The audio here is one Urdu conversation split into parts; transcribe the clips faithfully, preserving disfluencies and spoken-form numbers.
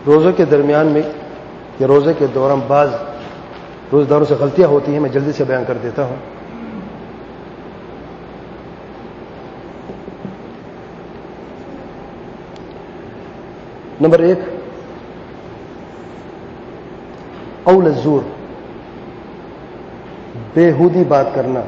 روزے کے درمیان میں یا روزے کے دوران بعض روزداروں سے غلطیاں ہوتی ہیں، میں جلدی سے بیان کر دیتا ہوں۔ نمبر ایک، قول الزور، بےہودی بات کرنا۔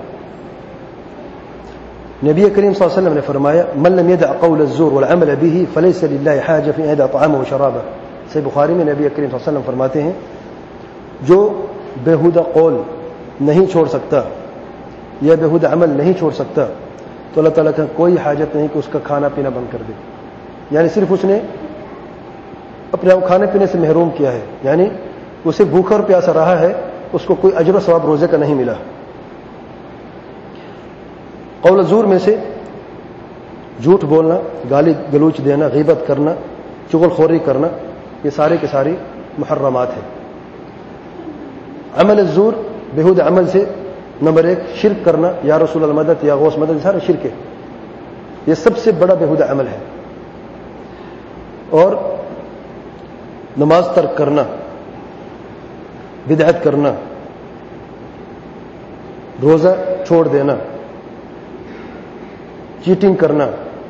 نبی کریم صلی اللہ علیہ وسلم نے فرمایا من لم يدع قول الزور والعمل به فليس لله حاجة في ان يدع طعامه وشرابه۔ صحیح بخاری میں نبی کریم صلی اللہ علیہ وسلم فرماتے ہیں جو بےہودہ قول نہیں چھوڑ سکتا یا بےہودہ عمل نہیں چھوڑ سکتا تو اللہ تعالیٰ کا کوئی حاجت نہیں کہ اس کا کھانا پینا بند کر دے، یعنی صرف اس نے اپنے آپ کھانے پینے سے محروم کیا ہے، یعنی اسے بھوکا اور پیاسا رہا ہے، اس کو کوئی اجر و ثواب روزے کا نہیں ملا۔ قول زور میں سے جھوٹ بولنا، گالی گلوچ دینا، غیبت کرنا، چغل خوری کرنا، یہ سارے کے ساری محرمات ہیں۔ عمل الزور، بےہودہ عمل سے نمبر ایک شرک کرنا، یا رسول المدد یا غوث مدد، سارے شرک ہے، یہ سب سے بڑا بےہودہ عمل ہے۔ اور نماز ترک کرنا، بدعت کرنا، روزہ چھوڑ دینا، چیٹنگ کرنا،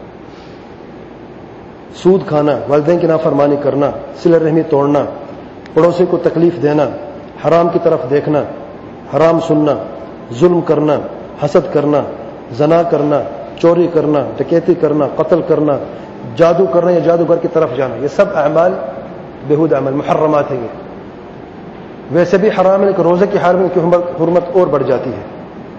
سود کھانا، والدین کی نافرمانی کرنا، صلہ رحمی توڑنا، پڑوسی کو تکلیف دینا، حرام کی طرف دیکھنا، حرام سننا، ظلم کرنا، حسد کرنا، زنا کرنا، چوری کرنا، ڈکیتی کرنا، قتل کرنا، جادو کرنا یا جادوگر کی طرف جانا، یہ سب اعمال بےہودہ عمل محرمات ہیں۔ یہ ویسے بھی حرام ہے لیکن روزے کی حال میں کی حرمت اور بڑھ جاتی ہے۔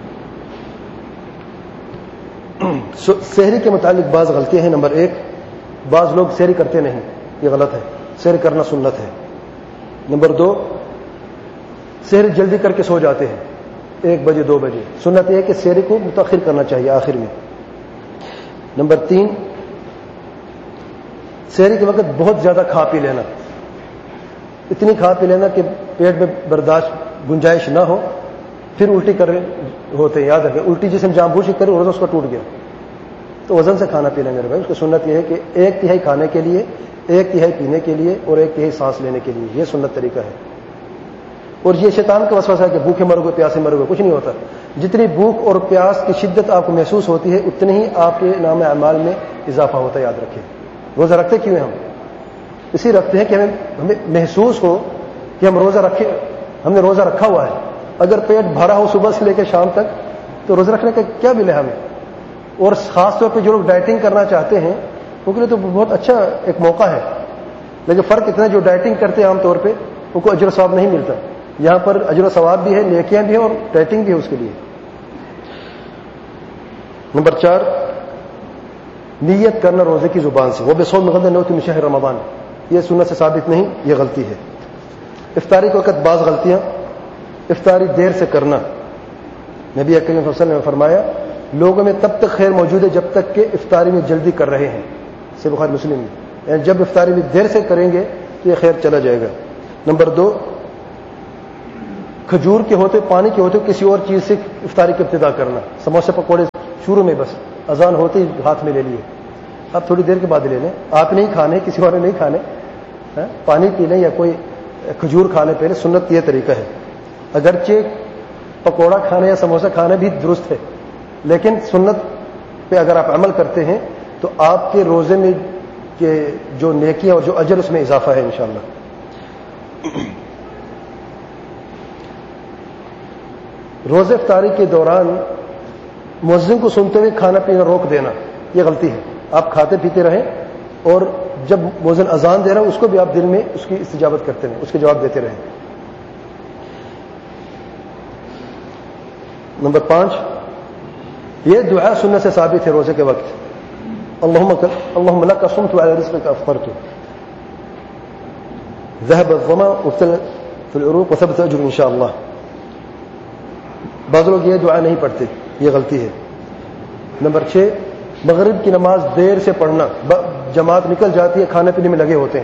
سحری کے متعلق بعض غلطیاں ہیں۔ نمبر ایک، بعض لوگ سحری کرتے نہیں، یہ غلط ہے، سحری کرنا سنت ہے۔ نمبر دو، سحری جلدی کر کے سو جاتے ہیں ایک بجے دو بجے، سنت یہ ہے کہ سحری کو متاخر کرنا چاہیے آخر میں۔ نمبر تین، سحری کے وقت بہت زیادہ کھا پی لینا، اتنی کھا پی لینا کہ پیٹ میں برداشت گنجائش نہ ہو، پھر الٹی کر رہے ہوتے ہیں۔ یاد رکھیں، الٹی جس نے جان بوجھ کے کرے روزہ اس کا ٹوٹ گیا، تو وزن سے کھانا پینا میرے بھائی۔ اس کی سنت یہ ہے کہ ایک تہائی کھانے کے لیے، ایک تہائی پینے کے لیے اور ایک تہائی سانس لینے کے لیے، یہ سنت طریقہ ہے۔ اور یہ شیطان کا وسوسہ ہے کہ بھوکے مرو گے، پیاسے مرو گے، کچھ نہیں ہوتا۔ جتنی بھوک اور پیاس کی شدت آپ کو محسوس ہوتی ہے اتنی ہی آپ کے نام اعمال میں اضافہ ہوتا ہے، یاد رکھیں۔ روزہ رکھتے کیوں ہیں ہم؟ اسی رکھتے ہیں کہ ہمیں ہمیں محسوس ہو کہ ہم روزہ رکھے، ہم نے روزہ رکھا ہوا ہے۔ اگر پیٹ بھرا ہو صبح سے لے کے شام تک تو روزہ رکھنے کا کیا ملے ہمیں؟ اور خاص طور پہ جو لوگ ڈائٹنگ کرنا چاہتے ہیں ان کے لیے تو بہت اچھا ایک موقع ہے، لیکن فرق اتنا جو ڈائٹنگ کرتے ہیں عام طور پہ ان کو اجر و ثواب نہیں ملتا۔ یہاں پر اجر و ثواب بھی ہے، نیکیاں بھی ہیں اور ڈائٹنگ بھی ہے اس کے لیے۔ نمبر چار، نیت کرنا روزے کی زبان سے، وہ بے صوم غد نوت من شہر رمضان، یہ سنت سے ثابت نہیں، یہ غلطی ہے۔ افطاری کے وقت بعض غلطیاں، افطاری دیر سے کرنا، نبی کریم صلی اللہ علیہ وسلم نے فرمایا لوگوں میں تب تک خیر موجود ہے جب تک کہ افطاری میں جلدی کر رہے ہیں، صحیح بخاری مسلم میں، یعنی جب افطاری میں دیر سے کریں گے تو یہ خیر چلا جائے گا۔ نمبر دو، کھجور کے ہوتے، پانی کے ہوتے کسی اور چیز سے افطاری کی ابتدا کرنا، سموسے پکوڑے شروع میں بس اذان ہوتے ہی ہاتھ میں لے لیے، اب تھوڑی دیر کے بعد لے لیں، آپ نہیں کھانے، کسی اور نے نہیں کھانے، پانی پی لیں یا کوئی کھجور کھانے پہلے، سنت یہ طریقہ ہے۔ اگرچہ پکوڑا کھانا یا سموسہ کھانا بھی درست ہے، لیکن سنت پہ اگر آپ عمل کرتے ہیں تو آپ کے روزے میں جو نیکیاں اور جو اجر اس میں اضافہ ہے انشاءاللہ۔ روزے افطاری کے دوران مؤذن کو سنتے ہوئے کھانا پینا روک دینا، یہ غلطی ہے۔ آپ کھاتے پیتے رہیں اور جب مؤذن اذان دے رہا ہے اس کو بھی آپ دل میں اس کی استجابت کرتے رہیں، اس کے جواب دیتے رہیں۔ نمبر پانچ، یہ دعا سنت سے ثابت ہے روزے کے وقت، اللہم اللہم لک صمت وعلی رزقک افطرت، ذهب الظما وابتلت العروق وثبت اجر انشاءاللہ۔ بعض لوگ یہ دعا نہیں پڑھتے، یہ غلطی ہے۔ نمبر چھ، مغرب کی نماز دیر سے پڑھنا، جماعت نکل جاتی ہے، کھانے پینے میں لگے ہوتے ہیں،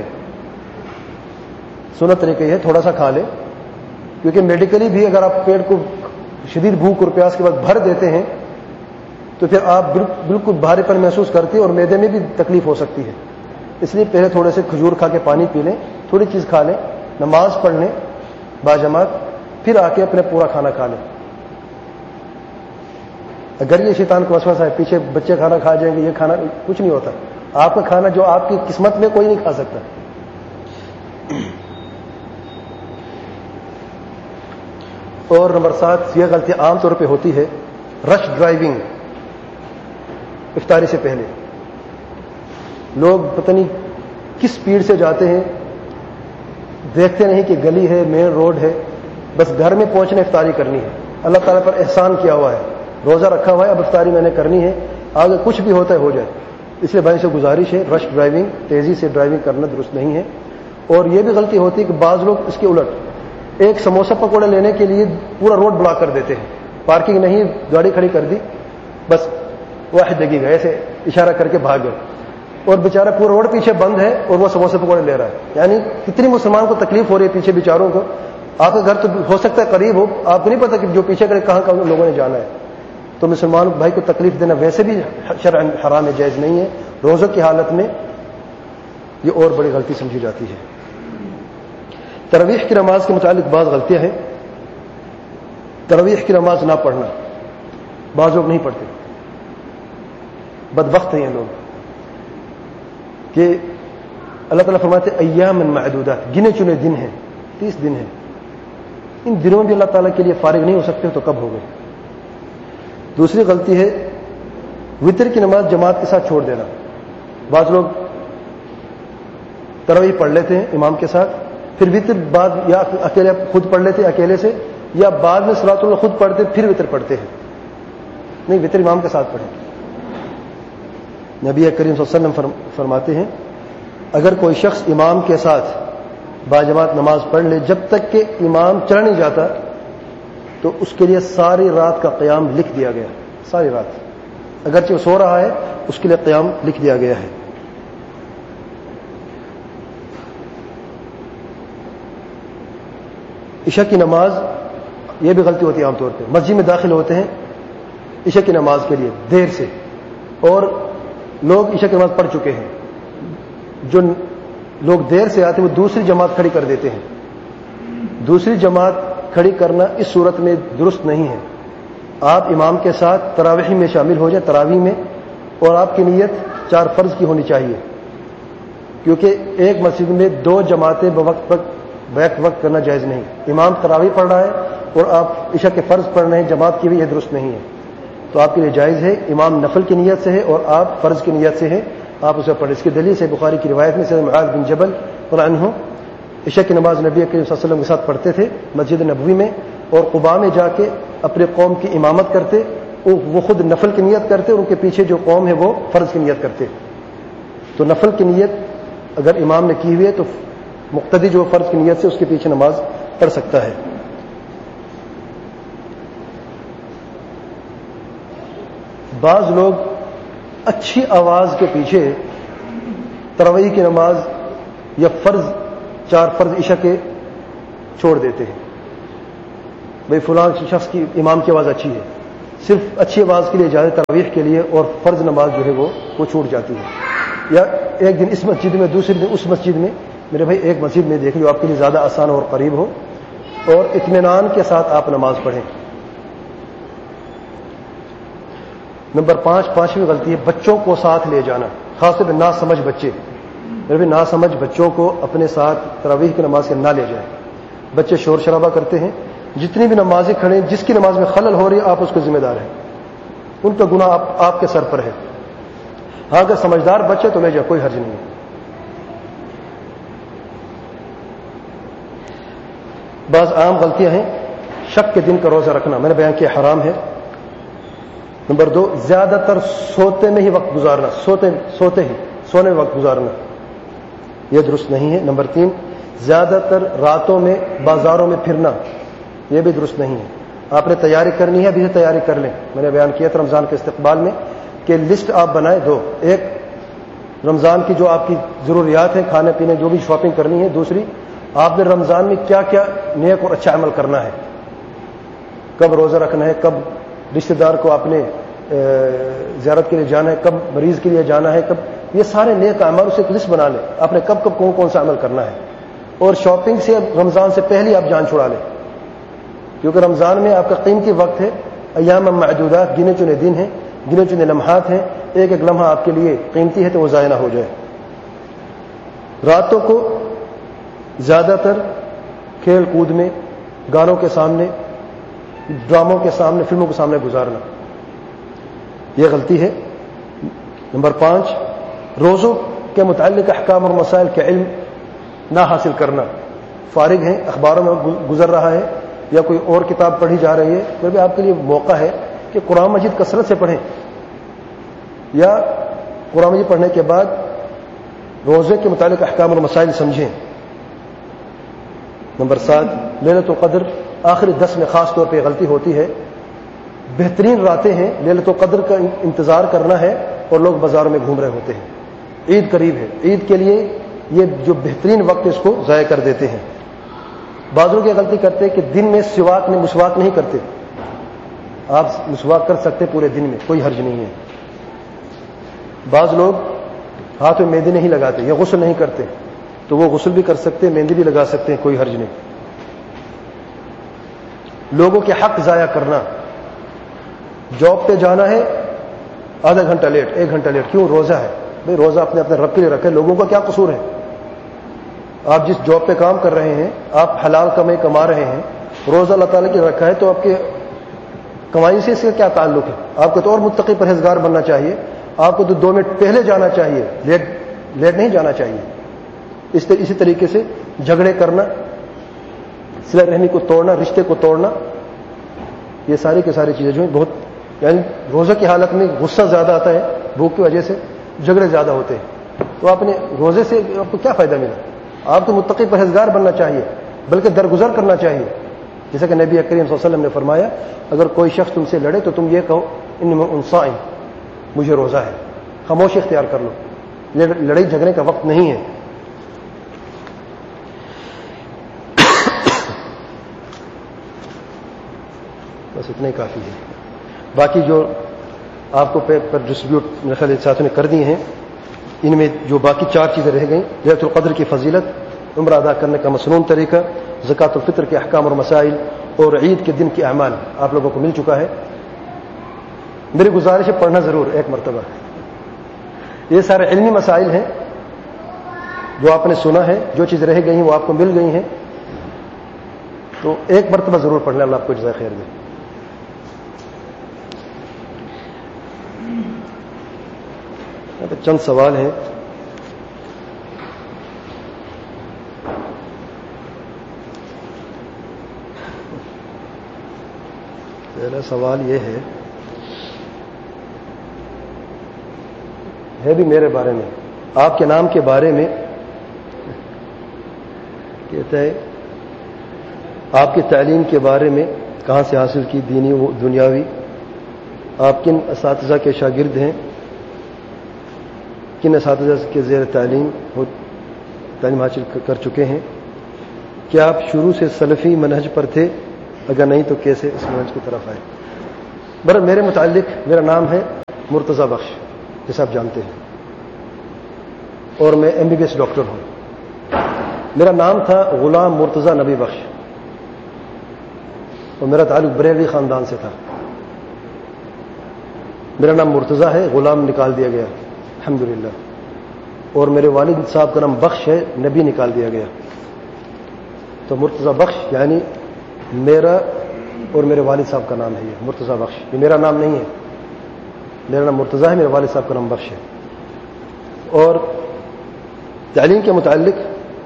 سنت طریقہ یہ ہے تھوڑا سا کھا لیں، کیونکہ میڈیکلی بھی اگر آپ پیٹ کو شدید بھوک اور پیاس کے بعد بھر دیتے ہیں تو پھر آپ بالکل بھاری پن محسوس کرتے ہیں اور معدے میں بھی تکلیف ہو سکتی ہے، اس لیے پہلے تھوڑے سے کھجور کھا کے پانی پی لیں تھوڑی چیز کھا لیں، نماز پڑھ لیں باجماعت، پھر آ کے اپنے پورا کھانا کھا لیں۔ اگر یہ شیطان کو وسوسہ ہے پیچھے بچے کھانا کھا جائیں گے، یہ کھانا کچھ نہیں ہوتا، آپ کا کھانا جو آپ کی قسمت میں کوئی نہیں کھا سکتا۔ اور نمبر سات، یہ غلطی عام طور پہ ہوتی ہے، رش ڈرائیونگ افطاری سے پہلے۔ لوگ پتہ نہیں کس سپیڈ سے جاتے ہیں، دیکھتے نہیں کہ گلی ہے، مین روڈ ہے، بس گھر میں پہنچنے افطاری کرنی ہے۔ اللہ تعالیٰ پر احسان کیا ہوا ہے، روزہ رکھا ہوا ہے، اب افطاری میں نے کرنی ہے، آگے کچھ بھی ہوتا ہے ہو جائے۔ اس لیے بھائی سے گزارش ہے، رش ڈرائیونگ، تیزی سے ڈرائیونگ کرنا درست نہیں ہے۔ اور یہ بھی غلطی ہوتی ہے کہ بعض لوگ اس کے الٹ ایک سموسہ پکوڑا لینے کے لیے پورا روڈ بلاک کر دیتے ہیں، پارکنگ نہیں، گاڑی کھڑی کر دی، بس واحد لگی گئے، ایسے اشارہ کر کے بھاگ گئے، اور بیچارہ پورا روڈ پیچھے بند ہے اور وہ سموسے پکوڑے لے رہا ہے۔ یعنی کتنی مسلمان کو تکلیف ہو رہی ہے پیچھے بیچاروں کو۔ آپ کا گھر تو ہو سکتا ہے قریب ہو، آپ کو نہیں پتا کہ جو پیچھے کرے کہاں کہاں لوگوں نے جانا ہے، تو مسلمان بھائی کو تکلیف دینا ویسے بھی شرعاً حرام ہے، جائز نہیں ہے۔ روزوں کی حالت میں یہ اور بڑی غلطی سمجھی جاتی ہے۔ تراویح کی نماز کے متعلق بعض غلطیاں ہیں۔ تراویح کی نماز نہ پڑھنا، بعض لوگ نہیں پڑھتے، بدبخت ہیں یہ لوگ کہ اللہ تعالیٰ فرماتے ایام معدودات، گنے چنے دن ہیں، تیس دن ہیں، ان دنوں میں بھی اللہ تعالیٰ کے لیے فارغ نہیں ہو سکتے تو کب ہوگے۔ دوسری غلطی ہے وتر کی نماز جماعت کے ساتھ چھوڑ دینا۔ بعض لوگ تراویح پڑھ لیتے ہیں امام کے ساتھ، پھر وتر بعد یا اکیلے خود پڑھ لیتے اکیلے سے، یا بعد میں صلاۃ اللہ خود پڑھتے پھر وتر پڑھتے ہیں۔ نہیں، وتر امام کے ساتھ پڑھیں۔ نبی کریم صلی اللہ علیہ وسلم فرماتے ہیں اگر کوئی شخص امام کے ساتھ باجماعت نماز پڑھ لے جب تک کہ امام چلا نہیں جاتا تو اس کے لیے ساری رات کا قیام لکھ دیا گیا، ساری رات، اگرچہ وہ سو رہا ہے اس کے لیے قیام لکھ دیا گیا ہے۔ عشاء کی نماز، یہ بھی غلطی ہوتی ہے عام طور پہ، مسجد میں داخل ہوتے ہیں عشاء کی نماز کے لیے دیر سے، اور لوگ عشاء کی نماز پڑھ چکے ہیں، جو لوگ دیر سے آتے ہیں وہ دوسری جماعت کھڑی کر دیتے ہیں۔ دوسری جماعت کھڑی کرنا اس صورت میں درست نہیں ہے۔ آپ امام کے ساتھ تراویح میں شامل ہو جائیں، تراویح میں، اور آپ کی نیت چار فرض کی ہونی چاہیے، کیونکہ ایک مسجد میں دو جماعتیں بوقت پر بیک وقت کرنا جائز نہیں۔ امام تراویح پڑھ رہا ہے اور آپ عشاء کے فرض پڑھ رہے ہیں جماعت کی بھی، یہ درست نہیں ہے۔ تو آپ کے لیے جائز ہے، امام نفل کی نیت سے ہے اور آپ فرض کی نیت سے ہیں، آپ اسے پڑھیں۔ اس کی دلیل سے بخاری کی روایت میں سے معاذ بن جبل رضی اللہ عنہ عشاء کی نماز نبی کریم صلی اللہ علیہ وسلم کے ساتھ پڑھتے تھے مسجد نبوی میں، اور قباء میں جا کے اپنے قوم کی امامت کرتے، وہ خود نفل کی نیت کرتے اور ان کے پیچھے جو قوم ہے وہ فرض کی نیت کرتے۔ تو نفل کی نیت اگر امام نے کی ہوئی ہے تو مقتدی جو فرض کی نیت سے اس کے پیچھے نماز پڑھ سکتا ہے۔ بعض لوگ اچھی آواز کے پیچھے تراویح کی نماز یا فرض چار فرض عشاء کے چھوڑ دیتے ہیں۔ بھئی فلاں شخص کی امام کی آواز اچھی ہے، صرف اچھی آواز کے لیے جائے تراویح کے لیے، اور فرض نماز جو ہے وہ وہ چھوٹ جاتی ہے۔ یا ایک دن اس مسجد میں، دوسرے دن اس مسجد میں، میرے بھائی ایک مسجد میں دیکھ لو آپ کے لیے زیادہ آسان اور قریب ہو، اور اطمینان کے ساتھ آپ نماز پڑھیں۔ نمبر پانچ پانچویں غلطی ہے بچوں کو ساتھ لے جانا، خاص طور پہ نا سمجھ بچے۔ میرے بھی نا سمجھ بچوں کو اپنے ساتھ تراویح کی نماز کے نہ لے جائیں۔ بچے شور شرابہ کرتے ہیں، جتنی بھی نمازیں کھڑے ہیں جس کی نماز میں خلل ہو رہی ہے آپ اس کو ذمہ دار ہیں، ان کا گناہ آپ, آپ کے سر پر ہے۔ ہاں اگر سمجھدار بچے تو لے جائے، کوئی حرج نہیں ہے۔ بعض عام غلطیاں ہیں، شک کے دن کا روزہ رکھنا، میں نے بیان کیا حرام ہے۔ نمبر دو، زیادہ تر سوتے میں ہی وقت گزارنا، سوتے سوتے ہی سونے میں وقت گزارنا، یہ درست نہیں ہے۔ نمبر تین، زیادہ تر راتوں میں بازاروں میں پھرنا، یہ بھی درست نہیں ہے۔ آپ نے تیاری کرنی ہے، ابھی سے تیاری کر لیں۔ میں نے بیان کیا تھا رمضان کے استقبال میں کہ لسٹ آپ بنائیں دو، ایک رمضان کی جو آپ کی ضروریات ہیں، کھانے پینے جو بھی شاپنگ کرنی ہے، دوسری آپ نے رمضان میں کیا کیا نیک اور اچھا عمل کرنا ہے، کب روزہ رکھنا ہے، کب رشتہ دار کو اپنے زیارت کے لیے جانا ہے، کب مریض کے لیے جانا ہے، کب، یہ سارے نیک اعمال سے ایک لسٹ بنا لیں، آپ نے کب کب کون کون سا عمل کرنا ہے۔ اور شاپنگ سے رمضان سے پہلے آپ جان چھڑا لیں، کیونکہ رمضان میں آپ کا قیمتی وقت ہے، ایام معدودات، گنے چنے دن ہیں، گنے چنے لمحات ہیں، ایک ایک لمحہ آپ کے لیے قیمتی ہے، تو وہ ضائع نہ ہو جائے۔ راتوں کو زیادہ تر کھیل کود میں، گانوں کے سامنے، ڈراموں کے سامنے، فلموں کے سامنے گزارنا، یہ غلطی ہے۔ نمبر پانچ، روزوں کے متعلق احکام اور مسائل کا علم نہ حاصل کرنا۔ فارغ ہیں، اخباروں میں گزر رہا ہے یا کوئی اور کتاب پڑھی جا رہی ہے، پھر بھی آپ کے لیے موقع ہے کہ قرآن مجید کثرت سے پڑھیں، یا قرآن مجید پڑھنے کے بعد روزے کے متعلق احکام اور مسائل سمجھیں۔ نمبر سات، لیلۃ القدر آخری دس میں خاص طور پہ غلطی ہوتی ہے۔ بہترین راتیں ہیں، لیلۃ القدر کا انتظار کرنا ہے اور لوگ بازاروں میں گھوم رہے ہوتے ہیں، عید قریب ہے، عید کے لیے یہ جو بہترین وقت اس کو ضائع کر دیتے ہیں۔ بعض لوگ یہ غلطی کرتے ہیں کہ دن میں سواک میں مسواک نہیں کرتے۔ آپ مسواک کر سکتے پورے دن میں، کوئی حرج نہیں ہے۔ بعض لوگ ہاتھ میں مہندی نہیں لگاتے یا غسل نہیں کرتے، تو وہ غسل بھی کر سکتے ہیں، مہندی بھی لگا سکتے ہیں، کوئی حرج نہیں۔ لوگوں کے حق ضائع کرنا، جاب پہ جانا ہے آدھا گھنٹہ لیٹ، ایک گھنٹہ لیٹ، کیوں؟ روزہ ہے۔ بھائی روزہ اپنے اپنے رب کے لیے رکھے، لوگوں کا کیا قصور ہے؟ آپ جس جاب پہ کام کر رہے ہیں، آپ حلال کمائی کما رہے ہیں، روزہ اللہ تعالیٰ کے رکھا ہے، تو آپ کے کمائی سے اس کا کیا تعلق ہے؟ آپ کو تو اور متقی پرہیزگار بننا چاہیے، آپ کو تو دو منٹ پہلے جانا چاہیے، لیٹ لیٹ نہیں جانا چاہیے۔ اس اسی طریقے سے جھگڑے کرنا، صلہ رحمی کو توڑنا، رشتے کو توڑنا، یہ ساری کی ساری چیزیں جو ہیں بہت، یعنی روزہ کی حالت میں غصہ زیادہ آتا ہے، بھوک کی وجہ سے جھگڑے زیادہ ہوتے ہیں، تو آپ نے روزے سے آپ کو کیا فائدہ ملا؟ آپ کو متقی پرہیزگار بننا چاہیے، بلکہ درگزر کرنا چاہیے، جیسا کہ نبی کریم صلی اللہ علیہ وسلم نے فرمایا، اگر کوئی شخص تم سے لڑے تو تم یہ کہو ان صائم، مجھے روزہ ہے، خاموشی اختیار کر لو، لڑائی جھگڑے کا وقت نہیں ہے۔ بس اتنا ہی کافی ہے، باقی جو آپ کو پر ڈسٹریبیوٹ میرے خیال ساتھوں نے کر دی ہیں، ان میں جو باقی چار چیزیں رہ گئیں، لیلۃ القدر کی فضیلت، عمرہ ادا کرنے کا مسنون طریقہ، زکوٰۃ الفطر کے احکام اور مسائل، اور عید کے دن کے اعمال آپ لوگوں کو مل چکا ہے۔ میری گزارش ہے پڑھنا ضرور ایک مرتبہ، یہ سارے علمی مسائل ہیں جو آپ نے سنا ہے، جو چیز رہ گئی ہیں وہ آپ کو مل گئی ہیں، تو ایک مرتبہ ضرور پڑھنا، اللہ آپ کو جزائے خیر دے۔ چند سوال ہیں، پہلا سوال یہ ہے ہے بھی میرے بارے میں، آپ کے نام کے بارے میں، کہتا ہے آپ کی تعلیم کے بارے میں کہاں سے حاصل کی، دینی و دنیاوی، آپ کن اساتذہ کے شاگرد ہیں، کن اساتذہ کے زیر تعلیم تعلیم حاصل کر چکے ہیں، کیا آپ شروع سے سلفی منہج پر تھے، اگر نہیں تو کیسے اس منہج کی طرف آئے؟ بر میرے متعلق میرا نام ہے مرتضی بخش، جیسے آپ جانتے ہیں، اور میں M B B S doctor ہوں۔ میرا نام تھا غلام مرتضی نبی بخش، اور میرا تعلق بریلوی خاندان سے تھا۔ میرا نام مرتضی ہے، غلام نکال دیا گیا الحمدللہ، اور میرے والد صاحب کا نام بخش ہے، نبی نکال دیا گیا، تو مرتضی بخش یعنی میرا اور میرے والد صاحب کا نام ہے، یہ مرتضی بخش، یہ میرا نام نہیں ہے، میرا نام مرتضی ہے، میرے والد صاحب کا نام بخش ہے۔ اور تعلیم کے متعلق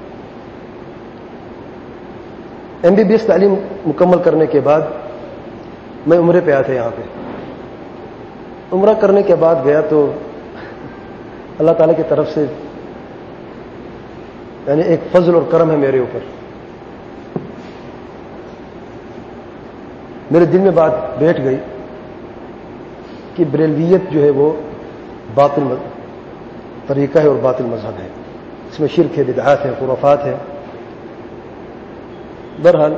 ایم بی بی ایس تعلیم مکمل کرنے کے بعد میں عمرے پہ آیا تھا، یہاں پہ عمرہ کرنے کے بعد گیا تو اللہ تعالیٰ کی طرف سے یعنی ایک فضل اور کرم ہے میرے اوپر، میرے دل میں بات بیٹھ گئی کہ بریلویت جو ہے وہ باطل طریقہ ہے اور باطل مذہب ہے، اس میں شرک ہے، بدعات ہے، خرافات ہے۔ بہرحال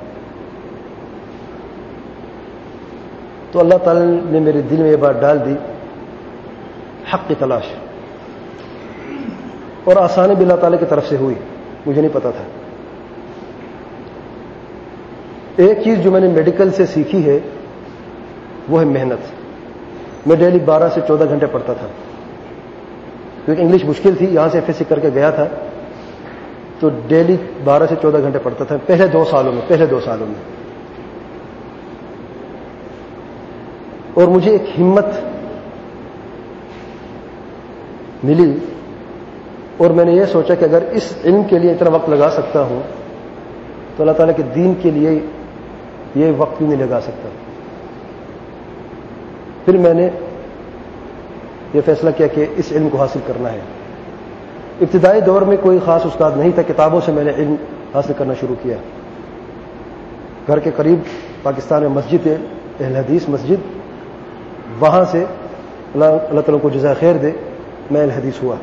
تو اللہ تعالیٰ نے میرے دل میں یہ بات ڈال دی، حق کی تلاش، اور آسانی بھی اللہ تعالیٰ کی طرف سے ہوئی، مجھے نہیں پتا تھا۔ ایک چیز جو میں نے میڈیکل سے سیکھی ہے وہ ہے محنت. میں ڈیلی بارہ سے چودہ گھنٹے پڑھتا تھا کیونکہ انگلش مشکل تھی. یہاں سے ایف ایس سی کر کے گیا تھا تو ڈیلی بارہ سے چودہ گھنٹے پڑھتا تھا پہلے دو سالوں میں پہلے دو سالوں میں اور مجھے ایک ہمت ملی اور میں نے یہ سوچا کہ اگر اس علم کے لیے اتنا وقت لگا سکتا ہوں تو اللہ تعالیٰ کے دین کے لیے یہ وقت بھی نہیں لگا سکتا. پھر میں نے یہ فیصلہ کیا کہ اس علم کو حاصل کرنا ہے. ابتدائی دور میں کوئی خاص استاد نہیں تھا. کتابوں سے میں نے علم حاصل کرنا شروع کیا. گھر کے قریب پاکستان میں مسجد ہے اہل حدیث مسجد, وہاں سے اللہ اللہ تعالیٰ کو جزائے خیر دے میں اہل حدیث ہوا.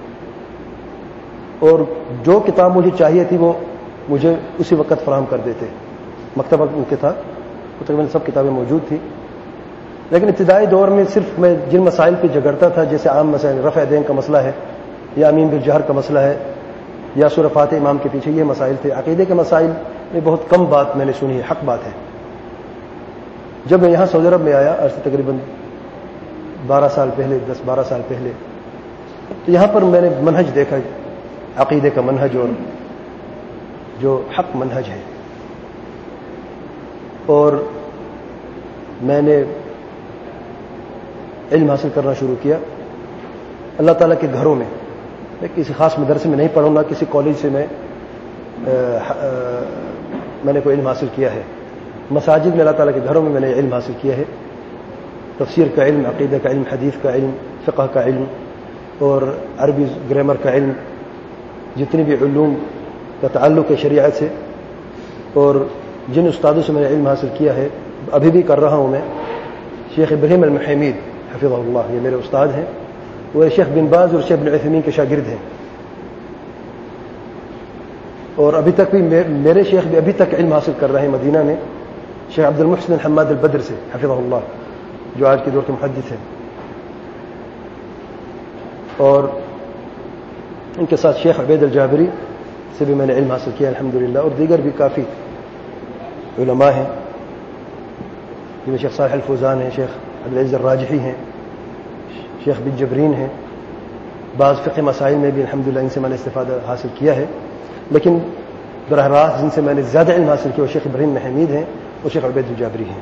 اور جو کتاب مجھے چاہیے تھی وہ مجھے اسی وقت فراہم کر دیتے. مکتبہ ان کے تھا تقریباً سب کتابیں موجود تھیں. لیکن ابتدائی دور میں صرف میں جن مسائل پہ جھگڑتا تھا جیسے عام مسائل رفع دین کا مسئلہ ہے یا امین بالجہر کا مسئلہ ہے یا سورہ فاتح امام کے پیچھے, یہ مسائل تھے. عقیدے کے مسائل میں بہت کم بات میں نے سنی ہے, حق بات ہے. جب میں یہاں سعودی عرب میں آیا آج سے تقریباً بارہ سال پہلے دس بارہ سال پہلے, تو یہاں پر میں نے منہج دیکھا, عقیدے کا منہج اور جو حق منہج ہے. اور میں نے علم حاصل کرنا شروع کیا اللہ تعالیٰ کے گھروں میں. میں کسی خاص مدرسے میں نہیں پڑھوں گا, کسی کالج سے میں میں نے کوئی علم حاصل کیا ہے. مساجد میں اللہ تعالیٰ کے گھروں میں میں نے علم حاصل کیا ہے. تفسیر کا علم, عقیدہ کا علم, حدیث کا علم, فقہ کا علم اور عربی گرامر کا علم, جتنی بھی علوم کا تعلق ہے شریعت سے. اور جن استادوں سے میں نے علم حاصل کیا ہے ابھی بھی کر رہا ہوں میں, شیخ ابراہیم المحیمید حفظہ اللہ, یہ میرے استاد ہیں. وہ شیخ بن باز اور شیخ بن عثیمین کے شاگرد ہیں. اور ابھی تک بھی میرے شیخ بھی ابھی تک علم حاصل کر رہے ہیں مدینہ میں, شیخ عبد المحسن الحماد البدر سے حفظہ اللہ, جو آج کے دور کے محدث ہیں. اور ان کے ساتھ شیخ عبید الجابری سے بھی میں نے علم حاصل کیا الحمدللہ. اور دیگر بھی کافی علماء ہیں, جن میں شیخ صالح الفوزان ہیں, شیخ عبدالعزیز الراجحی ہیں, شیخ بن جبرین ہیں. بعض فقہ مسائل میں بھی الحمدللہ ان سے میں نے استفادہ حاصل کیا ہے. لیکن براہ راست جن سے میں نے زیادہ علم حاصل کیا وہ شیخ ابراہیم محمید ہیں اور شیخ عبید الجابری ہیں.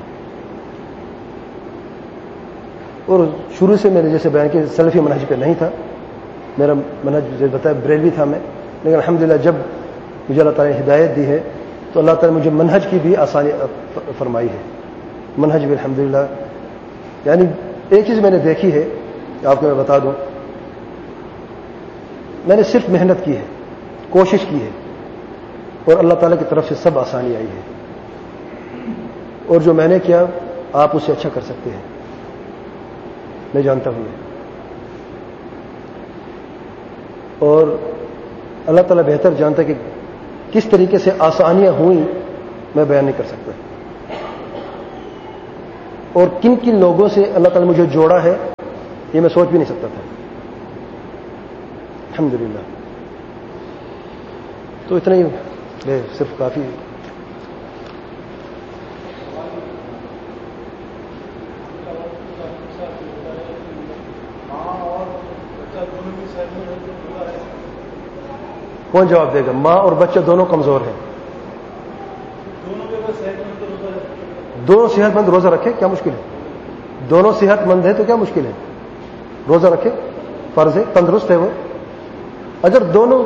اور شروع سے میں نے جیسے بیان کیا سلفی منہج پہ نہیں تھا, میرا منہج جیسے بتایا بریلوی تھا میں. لیکن الحمدللہ جب مجھے اللہ تعالیٰ نے ہدایت دی ہے تو اللہ تعالیٰ نے مجھے منہج کی بھی آسانی فرمائی ہے. منہج بھی الحمدللہ, یعنی ایک چیز میں نے دیکھی ہے آپ کو میں بتا دوں, میں نے صرف محنت کی ہے, کوشش کی ہے, اور اللہ تعالیٰ کی طرف سے سب آسانی آئی ہے. اور جو میں نے کیا آپ اس سے اچھا کر سکتے ہیں, میں جانتا ہوں. اور اللہ تعالیٰ بہتر جانتا ہے کہ کس طریقے سے آسانیاں ہوئیں میں بیان نہیں کر سکتا, اور کن کن لوگوں سے اللہ تعالیٰ مجھے جوڑا ہے یہ میں سوچ بھی نہیں سکتا تھا الحمدللہ. تو اتنا ہی ہے, صرف کافی. کون جواب دے گا؟ ماں اور بچہ دونوں کمزور ہیں. دونوں صحت مند روزہ رکھے کیا مشکل ہے؟ دونوں صحت مند ہے تو کیا مشکل ہے؟ روزہ رکھے, فرض ہے, تندرست ہے وہ. اگر دونوں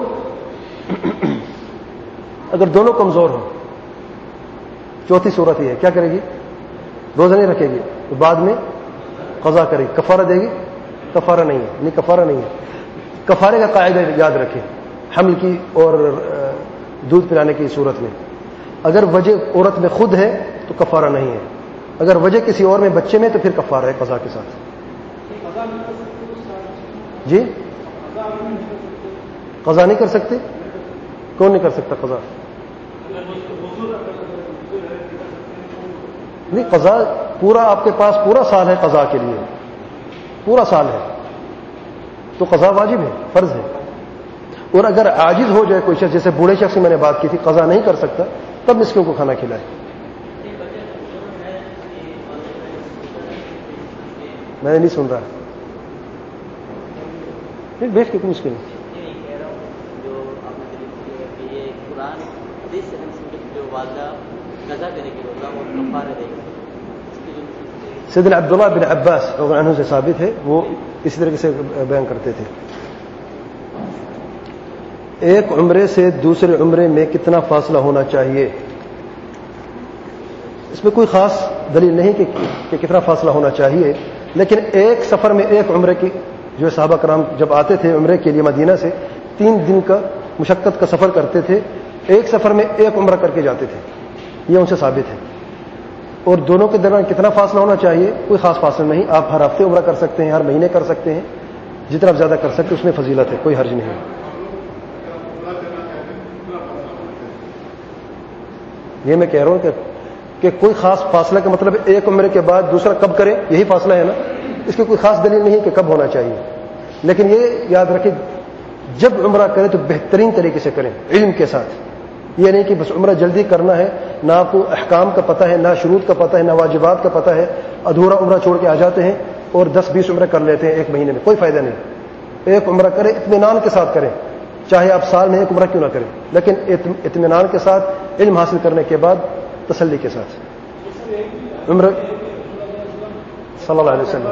اگر دونوں کمزور ہوں, چوتھی صورت یہ ہے, کیا کرے گی؟ روزہ نہیں رکھے گی تو بعد میں قضا کرے گی. کفارہ دے گی؟ کفارہ نہیں ہے, نہیں کفارہ نہیں ہے. کفارے کا قاعدہ یاد رکھیں, حمل کی اور دودھ پلانے کی صورت میں اگر وجہ عورت میں خود ہے تو کفارہ نہیں ہے, اگر وجہ کسی اور میں بچے میں تو پھر کفارہ ہے قضا کے ساتھ. جی قضا نہیں کر سکتے؟ کون نہیں کر سکتا قضا؟ نہیں, قضا پورا آپ کے پاس پورا سال ہے قضا کے لیے, پورا سال ہے تو قضا واجب ہے, فرض ہے. اور اگر عاجز ہو جائے کوئی شخص, جیسے بوڑھے شخص سے میں نے بات کی تھی, قضا نہیں کر سکتا, تب مسکینوں کو کھانا کھلائے. میں نہیں سن رہا. بیٹھ کے کوئی مشکل نہیں. سیدنا عبداللہ بن عباس رضی اللہ عنہ سے ثابت ہے, وہ اسی طریقے سے بیان کرتے تھے. ایک عمرے سے دوسرے عمرے میں کتنا فاصلہ ہونا چاہیے؟ اس میں کوئی خاص دلیل نہیں کہ, کہ کتنا فاصلہ ہونا چاہیے, لیکن ایک سفر میں ایک عمرے کی جو صحابہ کرام جب آتے تھے عمرے کے لیے مدینہ سے تین دن کا مشقت کا سفر کرتے تھے, ایک سفر میں ایک عمرہ کر کے جاتے تھے, یہ ان سے ثابت ہے. اور دونوں کے درمیان کتنا فاصلہ ہونا چاہیے کوئی خاص فاصلہ نہیں, آپ ہر ہفتے عمرہ کر سکتے ہیں, ہر مہینے کر سکتے ہیں, جتنا آپ زیادہ کر سکتے اس میں فضیلت ہے, کوئی حرج نہیں ہے. یہ میں کہہ رہا ہوں کہ, کہ کوئی خاص فاصلہ کا مطلب ایک عمرے کے بعد دوسرا کب کرے, یہی فاصلہ ہے نا, اس کی کوئی خاص دلیل نہیں کہ کب ہونا چاہیے. لیکن یہ یاد رکھیں جب عمرہ کریں تو بہترین طریقے سے کریں علم کے ساتھ. یہ نہیں کہ بس عمرہ جلدی کرنا ہے, نہ آپ کو احکام کا پتہ ہے, نہ شروط کا پتہ ہے, نہ واجبات کا پتہ ہے, ادھورا عمرہ چھوڑ کے آ جاتے ہیں اور دس بیس عمرے کر لیتے ہیں ایک مہینے میں, کوئی فائدہ نہیں. ایک عمرہ کریں اطمینان کے ساتھ کریں, چاہے آپ سال میں ایک عمرہ کیوں نہ کریں, لیکن اطمینان کے ساتھ علم حاصل کرنے کے بعد تسلی کے ساتھ. عمرہ صلی اللہ علیہ وسلم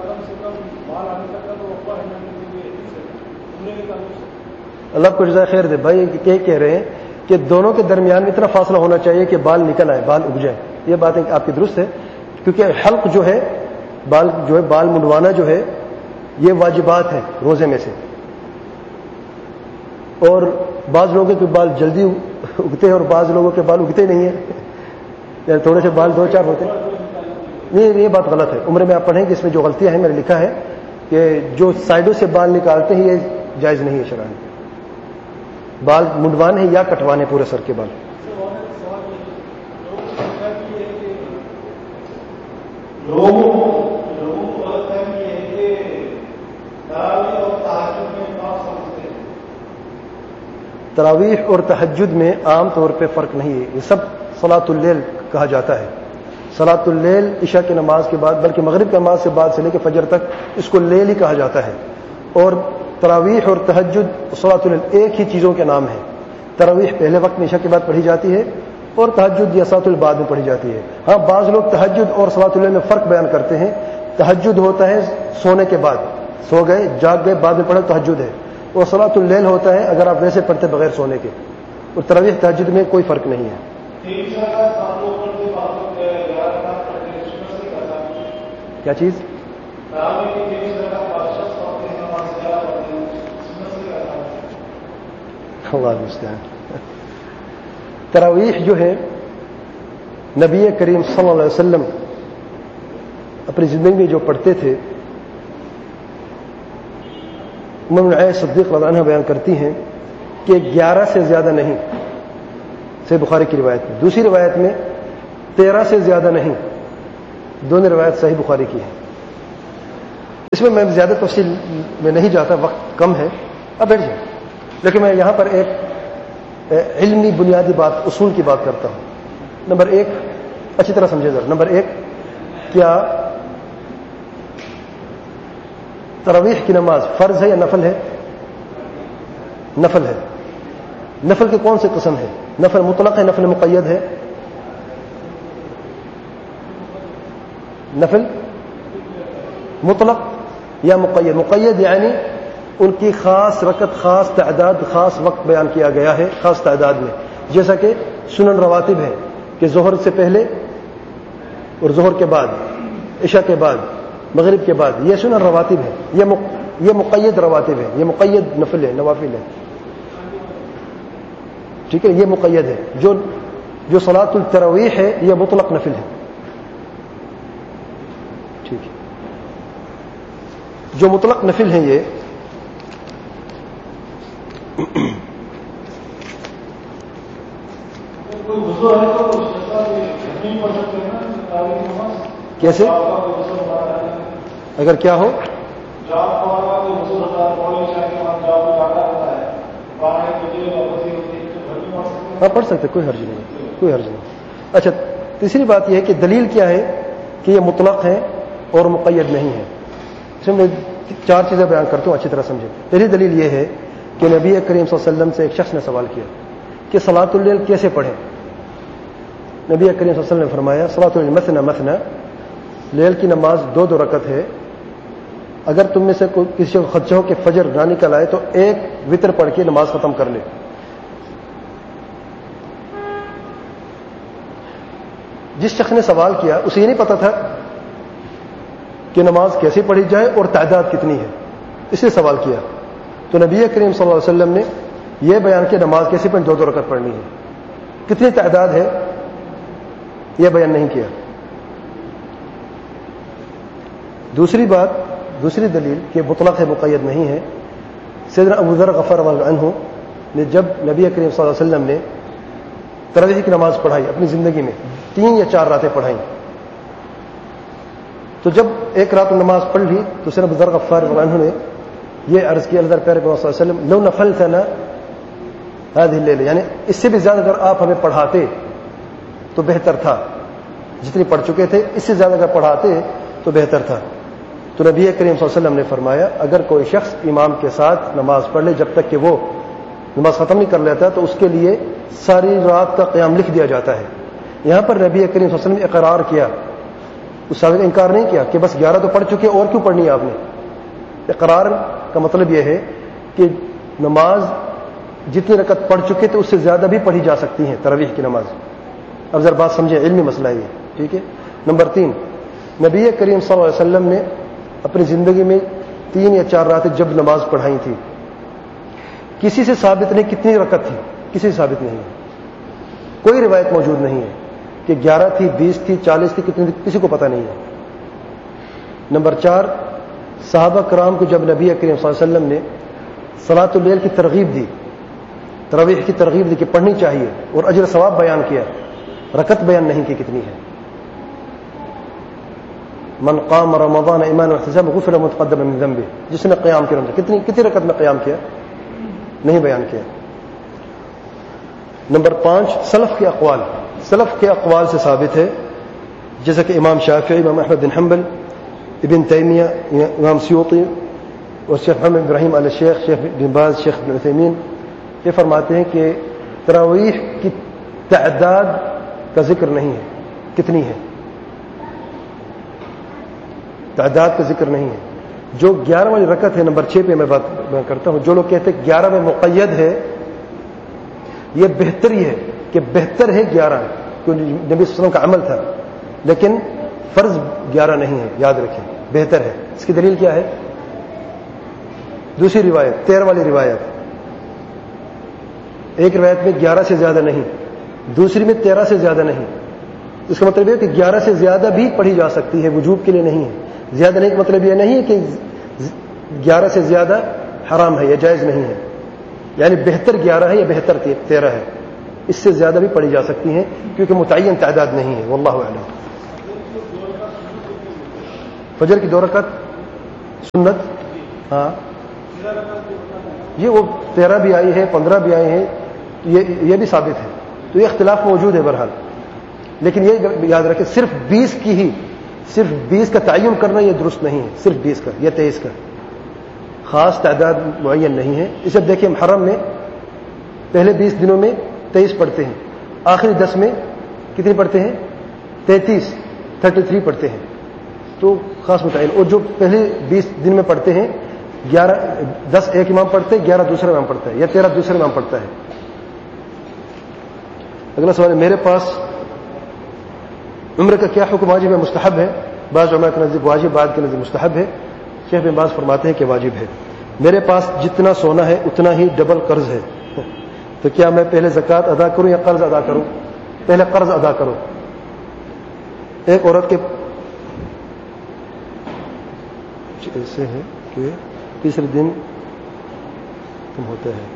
اللہ کو جزائے خیر دے. بھائی یہ کہہ رہے ہیں کہ دونوں کے درمیان اتنا فاصلہ ہونا چاہیے کہ بال نکل آئے, بال اگ جائیں. یہ بات آپ کی درست ہے, کیونکہ حلق جو ہے بال جو ہے بال منڈوانا جو ہے یہ واجبات ہے روزے میں سے, اور بعض لوگوں کے بال جلدی اگتے ہیں اور بعض لوگوں کے بال اگتے نہیں ہیں, یعنی تھوڑے سے بال دو چار ہوتے ہیں. نہیں, یہ بات غلط ہے. عمرے میں آپ پڑھیں کہ اس میں جو غلطیاں ہیں میں نے لکھا ہے کہ جو سائڈوں سے بال نکالتے ہیں یہ جائز نہیں ہے شرعاً. بال منڈوانے ہیں یا کٹوانے پورے سر کے بال. تراویح اور تہجد میں عام طور پہ فرق نہیں ہے, یہ سب صلاۃ اللیل کہا جاتا ہے. صلاۃ اللیل عشاء کی نماز کے بعد, بلکہ مغرب کی نماز سے بعد سے لے کے فجر تک اس کو لیل ہی کہا جاتا ہے. اور تراویح اور تہجد صلاۃ اللیل ایک ہی چیزوں کے نام ہیں. تراویح پہلے وقت میں عشاء کے بعد پڑھی جاتی ہے اور تہجد یا صلاۃ اللیل بعد میں پڑھی جاتی ہے. ہاں بعض لوگ تہجد اور صلاۃ اللیل میں فرق بیان کرتے ہیں. تہجد ہوتا ہے سونے کے بعد, سو گئے جاگ گئے بعد میں پڑھا تہجد ہے, اور صلاۃ اللیل ہوتا ہے اگر آپ ویسے پڑھتے بغیر سونے کے. اور تراویح تہجد میں کوئی فرق نہیں ہے. کیا چیز؟ تراویح جو ہے نبی کریم صلی اللہ علیہ وسلم اپنی زندگی میں جو پڑھتے تھے, ام عائشہ صدیق رضی اللہ عنہا بیان کرتی ہیں کہ گیارہ سے زیادہ نہیں, صحیح بخاری کی روایت میں. دوسری روایت میں تیرہ سے زیادہ نہیں, دونوں روایت صحیح بخاری کی ہے. اس میں میں زیادہ تفصیل میں نہیں جاتا, وقت کم ہے, اب بیٹھ جائیں. لیکن میں یہاں پر ایک علمی بنیادی بات, اصول کی بات کرتا ہوں. نمبر ایک, اچھی طرح سمجھے ذرا. نمبر ایک, کیا تراویح کی نماز فرض ہے یا نفل ہے؟ نفل ہے. نفل کی کون سی قسم ہے؟ نفل مطلق ہے, نفل مقید ہے؟ نفل مطلق یا مقید؟ مقید یعنی ان کی خاص رکعت, خاص تعداد, خاص وقت بیان کیا گیا ہے خاص تعداد میں, جیسا کہ سنن رواتب ہے کہ ظہر سے پہلے اور ظہر کے بعد, عشاء کے بعد, مغرب کے بعد, یہ سنن رواتب ہے. یہ مق... یہ مقید رواتب ہے, یہ مقید نفل ہے, نوافل ہے. ٹھیک ہے, یہ مقید ہے. جو جو صلاۃ التراویح ہے یہ مطلق نفل ہے. ٹھیک ہے, جو مطلق نفل ہیں یہ کیسے؟ اگر کیا ہو ہاں پڑھ سکتے, کوئی حرج نہیں, کوئی حرج نہیں. اچھا, تیسری بات یہ ہے کہ دلیل کیا ہے کہ یہ مطلق ہے. اور مقید نہیں ہے. اس میں چار چیزیں بیان کرتا ہوں، اچھی طرح سمجھیں. پہلی دلیل یہ ہے کہ نبی کریم صلی اللہ علیہ وسلم سے ایک شخص نے سوال کیا کہ صلاۃ اللیل کیسے پڑھیں. نبی کریم صلی اللہ علیہ وسلم نے فرمایا صلاۃ اللیل مثنى مثنى، لیل کی نماز دو دو رکعت ہے. اگر تم میں سے کوئی کسی کو خدشہ ہو کہ فجر نہ نکل آئے تو ایک وتر پڑھ کے نماز ختم کر لے. جس شخص نے سوال کیا اسے یہ نہیں پتا تھا کہ نماز کیسے پڑھی جائے اور تعداد کتنی ہے، اس نے سوال کیا. تو نبی کریم صلی اللہ علیہ وسلم نے یہ بیان کیا نماز کیسے پڑھیں، دو دو رکعت پڑھنی ہے. کتنی تعداد ہے یہ بیان نہیں کیا. دوسری بات، دوسری دلیل کہ مطلق ہے مقید نہیں ہے. سیدنا ابو ذر غفار اللہ عنہ نے جب نبی کریم صلی اللہ علیہ وسلم نے تراویح کی نماز پڑھائی اپنی زندگی میں، تین یا چار راتیں پڑھائیں، تو جب ایک رات نماز پڑھ لی تو سیدنا ابو ذر غفار اللہ عنہ نے یہ عرض کیا اللہ پیارے صلی اللہ علیہ وسلم لو نفلتنا هذه الليله، یعنی اس سے بھی زیادہ اگر آپ ہمیں پڑھاتے تو بہتر تھا. جتنی پڑھ چکے تھے اس سے زیادہ اگر پڑھاتے تو بہتر تھا. تو نبی کریم صلی اللہ علیہ وسلم نے فرمایا اگر کوئی شخص امام کے ساتھ نماز پڑھ لے جب تک کہ وہ نماز ختم نہیں کر لیتا تو اس کے لیے ساری رات کا قیام لکھ دیا جاتا ہے. یہاں پر نبی کریم صلی اللہ علیہ وسلم نے اقرار کیا، اس صحابی کا انکار نہیں کیا کہ بس گیارہ تو پڑھ چکے اور کیوں پڑھنی ہے آپ نے. اقرار کا مطلب یہ ہے کہ نماز جتنی رکعت پڑھ چکے تو اس سے زیادہ بھی پڑھی جا سکتی ہیں تراویح کی نماز. اب ذرا بات سمجھیں، علمی مسئلہ ہے یہ، ٹھیک ہے. نمبر تین، نبی کریم صلی اللہ علیہ وسلم نے اپنی زندگی میں تین یا چار راتیں جب نماز پڑھائی تھی، کسی سے ثابت نہیں کتنی رکعت تھی، کسی سے ثابت نہیں ہے، کوئی روایت موجود نہیں ہے کہ گیارہ تھی، بیس تھی، چالیس تھی، کتنی تھی، کسی کو پتہ نہیں ہے. نمبر چار، صحابہ کرام کو جب نبی کریم صلی اللہ علیہ وسلم نے صلاۃ اللیل کی ترغیب دی، تراویح کی ترغیب دی کہ پڑھنی چاہیے اور اجر ثواب بیان کیا، رکعت بیان نہیں کی کتنی ہے. من قام رمضان ایمانا واحتسابا غفر له ما تقدم من ذنبه، جس نے قیام کیا کتنی کتنی رکعت میں قیام کیا، نہیں بیان کیا. نمبر پانچ، سلف کے اقوال، سلف کے اقوال سے ثابت ہے جیسا کہ امام شافعی، امام احمد بن حنبل، ابن تیمیہ، امام سیوطی اور شیخ محمد ابراہیم آل شیخ، شیخ بن باز، شیخ بن عثیمین یہ فرماتے ہیں کہ تراویح کی تعداد کا ذکر نہیں ہے، کتنی ہے تعداد کا ذکر نہیں ہے. جو گیارہ والی رکعت ہے، نمبر چھ پہ میں بات میں کرتا ہوں، جو لوگ کہتے ہیں گیارہ میں مقید ہے، یہ بہتر ہی ہے کہ بہتر ہے گیارہ، کیونکہ نبی صلی اللہ علیہ وسلم کا عمل تھا، لیکن فرض گیارہ نہیں ہے، یاد رکھیں بہتر ہے. اس کی دلیل کیا ہے؟ دوسری روایت، تیرہ والی روایت، ایک روایت میں گیارہ سے زیادہ نہیں، دوسری میں تیرہ سے زیادہ نہیں. اس کا مطلب یہ کہ گیارہ سے زیادہ بھی پڑھی جا سکتی ہے، وجوب کے لیے نہیں ہے. زیادہ نہیں کا مطلب یہ نہیں ہے کہ گیارہ سے زیادہ حرام ہے یا جائز نہیں ہے، یعنی بہتر گیارہ ہے یا بہتر تیرہ ہے، اس سے زیادہ بھی پڑھی جا سکتی ہیں کیونکہ متعین تعداد نہیں ہے. واللہ اعلم. فجر کی دو رکعت سنت، ہاں یہ وہ تیرہ بھی آئی ہے، پندرہ بھی آئی ہیں، یہ یہ بھی ثابت ہے. تو یہ اختلاف موجود ہے بہرحال، لیکن یہ یاد رکھیں صرف بیس کی ہی صرف بیس کا تعین کرنا یہ درست نہیں ہے. صرف بیس کا یا تیئیس کا، خاص تعداد معین نہیں ہے. اسے دیکھیں محرم میں پہلے بیس دنوں میں تیئیس پڑھتے ہیں، آخری دس میں کتنی پڑھتے ہیں؟ تینتیس، تھرٹی تھری پڑھتے ہیں. تو خاص متعین. اور جو پہلے بیس دن میں پڑھتے ہیں، گیارہ دس ایک امام پڑھتے ہیں، گیارہ دوسرا امام پڑھتا ہے، یا تیرہ دوسرا امام پڑھتا ہے. اگلا سوال ہے میرے پاس عمرہ کا کیا حکم؟ واجب ہے مستحب ہے؟ بعض علماء کے نزدیک واجب، بعض کے نزدیک مستحب ہے. شیخ بن باز فرماتے ہیں کہ واجب ہے. میرے پاس جتنا سونا ہے اتنا ہی ڈبل قرض ہے، تو کیا میں پہلے زکوٰۃ ادا کروں یا قرض ادا کروں؟ پہلے قرض ادا کرو. ایک عورت کے ایسے ہے کہ تیسرے دن ختم ہوتا ہے،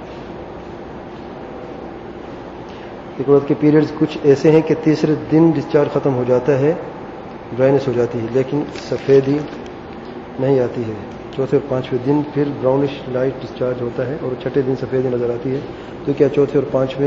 ایک عورت کے پیریڈز کچھ ایسے ہیں کہ تیسرے دن ڈسچارج ختم ہو جاتا ہے، ڈرائنس ہو جاتی ہے، لیکن سفیدی نہیں آتی ہے. چوتھے اور پانچویں دن پھر براؤنش لائٹ ڈسچارج ہوتا ہے اور چھٹے دن سفیدی نظر آتی ہے. تو کیا چوتھے اور پانچویں؟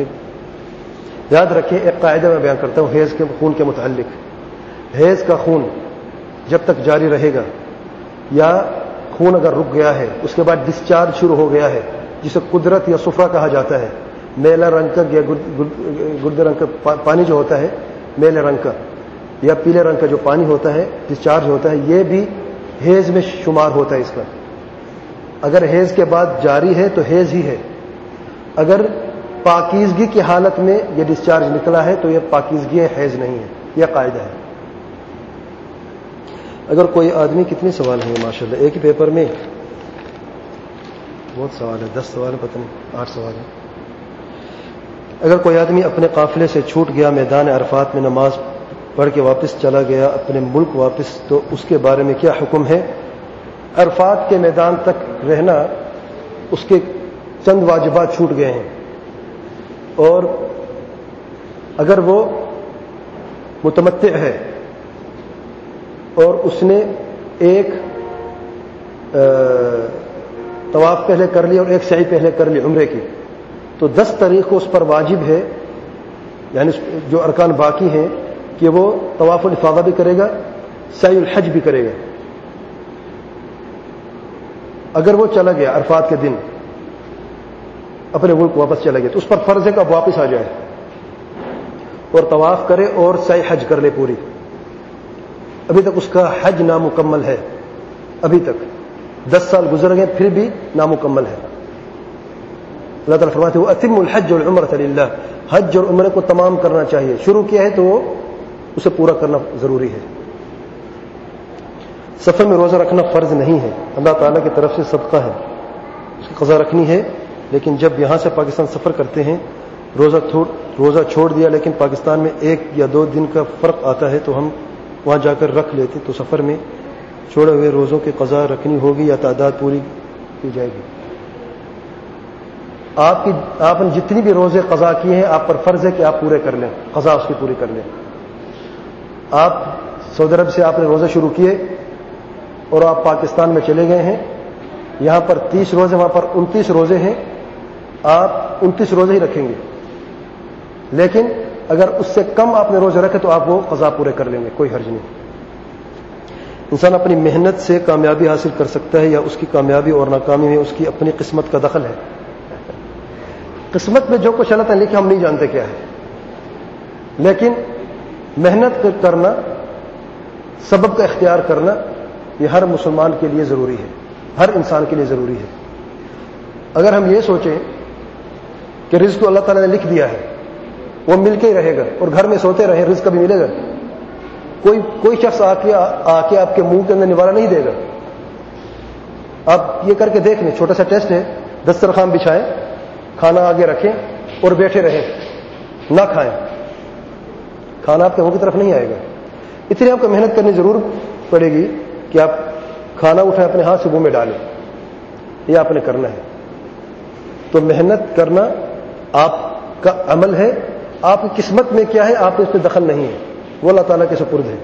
یاد رکھیں ایک قاعدہ میں بیان کرتا ہوں حیض کے خون کے متعلق. حیض کا خون جب تک جاری رہے گا، یا خون اگر رک گیا ہے اس کے بعد ڈسچارج شروع ہو گیا ہے، جسے قدرت یا صفرا کہا جاتا ہے، میلا رنگ کا یا گردے رنگ کا پانی جو ہوتا ہے، میلے رنگ کا یا پیلے رنگ کا جو پانی ہوتا ہے ڈسچارج ہوتا ہے، یہ بھی حیض میں شمار ہوتا ہے اس کا. اگر حیض کے بعد جاری ہے تو حیض ہی ہے. اگر پاکیزگی کی حالت میں یہ ڈسچارج نکلا ہے تو یہ پاکیزگی ہے، حیض نہیں ہے. یہ قاعدہ ہے. اگر کوئی آدمی، کتنے سوال ہیں ماشاءاللہ ایک ہی پیپر میں؟ بہت سوال ہے، دس سوال ہے، پتہ نہیں آٹھ سوال ہے. اگر کوئی آدمی اپنے قافلے سے چھوٹ گیا، میدان عرفات میں نماز پڑھ کے واپس چلا گیا اپنے ملک واپس، تو اس کے بارے میں کیا حکم ہے؟ عرفات کے میدان تک رہنا، اس کے چند واجبات چھوٹ گئے ہیں، اور اگر وہ متمتع ہے اور اس نے ایک طواف پہلے کر لی اور ایک سعی پہلے کر لی عمرے کی، تو دس تاریخ کو اس پر واجب ہے، یعنی جو ارکان باقی ہیں، کہ وہ طواف الافاضہ بھی کرے گا، سعی الحج بھی کرے گا. اگر وہ چلا گیا عرفات کے دن اپنے ملک واپس چلا گیا تو اس پر فرض ہے کہ اب واپس آ جائے اور طواف کرے اور سعی حج کر لے پوری. ابھی تک اس کا حج نامکمل ہے، ابھی تک دس سال گزر گئے پھر بھی نامکمل ہے. اللہ تعالیٰ فرماتے ہیں وَأَتِمُّ الْحَجَّ وَالْعُمْرَةَ لِلَّهِ، حج اور عمرے کو تمام کرنا چاہیے. شروع کیا ہے تو وہ اسے پورا کرنا ضروری ہے. سفر میں روزہ رکھنا فرض نہیں ہے، اللہ تعالیٰ کی طرف سے صدقہ ہے، اس کی قضا رکھنی ہے. لیکن جب یہاں سے پاکستان سفر کرتے ہیں، روزہ روزہ چھوڑ دیا لیکن پاکستان میں ایک یا دو دن کا فرق آتا ہے تو ہم وہاں جا کر رکھ لیتے، تو سفر میں چھوڑے ہوئے روزوں کی قضا رکھنی ہوگی یا تعداد پوری کی جائے گی؟ آپ کی آپ نے جتنی بھی روزے قضا کیے ہیں آپ پر فرض ہے کہ آپ پورے کر لیں، قضا اس کی پوری کر لیں. آپ سعودی عرب سے آپ نے روزے شروع کیے اور آپ پاکستان میں چلے گئے ہیں، یہاں پر تیس روزے، وہاں پر انتیس روزے ہیں، آپ انتیس روزے ہی رکھیں گے. لیکن اگر اس سے کم آپ نے روزے رکھے تو آپ وہ قضا پورے کر لیں گے، کوئی حرج نہیں. انسان اپنی محنت سے کامیابی حاصل کر سکتا ہے یا اس کی کامیابی اور ناکامی میں اس کی اپنی قسمت کا دخل ہے؟ قسمت میں جو کچھ اللہ تعالیٰ لکھا ہم نہیں جانتے کیا ہے، لیکن محنت کرنا، سبب کا اختیار کرنا، یہ ہر مسلمان کے لیے ضروری ہے، ہر انسان کے لیے ضروری ہے. اگر ہم یہ سوچیں کہ رزق اللہ تعالیٰ نے لکھ دیا ہے، وہ مل کے ہی رہے گا اور گھر میں سوتے رہے رزق کبھی ملے گا؟ کوئی کوئی شخص آ کے آ کے آپ کے منہ کے اندر نوارا نہیں دے گا. آپ یہ کر کے دیکھ لیں، چھوٹا سا ٹیسٹ ہے، دسترخوان بچھائیں، کھانا آگے رکھیں اور بیٹھے رہیں، نہ کھائیں، کھانا آپ کے منہ کی طرف نہیں آئے گا. اتنی آپ کو محنت کرنی ضرور پڑے گی کہ آپ کھانا اٹھائیں اپنے ہاتھ سے منہ میں ڈالیں، یہ آپ نے کرنا ہے. تو محنت کرنا آپ کا عمل ہے، آپ کی قسمت میں کیا ہے آپ اس پہ دخل نہیں ہے، وہ اللہ تعالیٰ کے سپرد ہے.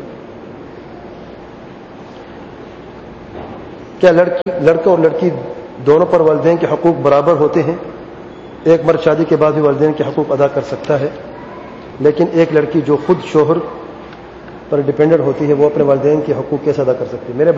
کیا لڑکی لڑکا اور لڑکی دونوں پر والدین کے حقوق برابر ہوتے ہیں؟ ایک مرد شادی کے بعد بھی والدین کے حقوق ادا کر سکتا ہے، لیکن ایک لڑکی جو خود شوہر پر ڈیپینڈنٹ ہوتی ہے وہ اپنے والدین کے حقوق کیسے ادا کر سکتی ہے؟ میرے